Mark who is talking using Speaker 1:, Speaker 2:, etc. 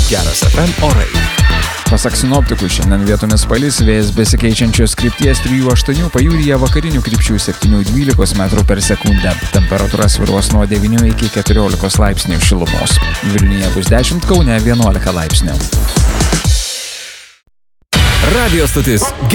Speaker 1: Geras FM orai.
Speaker 2: Pasak sinoptikų, šiandien vietomis palis, vėjas besikeičiančios krypties 3-8, pajūryje vakarinių krypčių 7-12 m/s. Temperatūra svyruos nuo 9 iki 14 laipsnių šilumos. Vilniuje bus 10, Kaune 11 laipsnių.
Speaker 1: Radio stotis